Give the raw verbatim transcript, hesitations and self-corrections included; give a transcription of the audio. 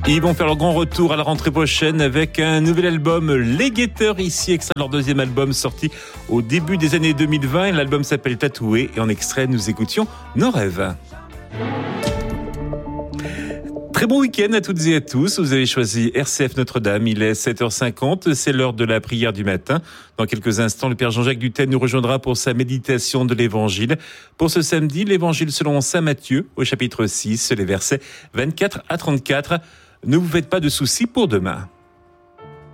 Ils vont faire leur grand retour à la rentrée prochaine avec un nouvel album, Les Guetteurs, ici, extrait de leur deuxième album sorti au début des années deux mille vingt. L'album s'appelle Tatoué et en extrait, nous écoutions Nos rêves. Très bon week-end à toutes et à tous. Vous avez choisi R C F Notre-Dame. Il est sept heures cinquante. C'est l'heure de la prière du matin. Dans quelques instants, le Père Jean-Jacques Dutel nous rejoindra pour sa méditation de l'Évangile. Pour ce samedi, l'Évangile selon saint Matthieu, au chapitre six, les versets vingt-quatre à trente-quatre. Ne vous faites pas de soucis pour demain.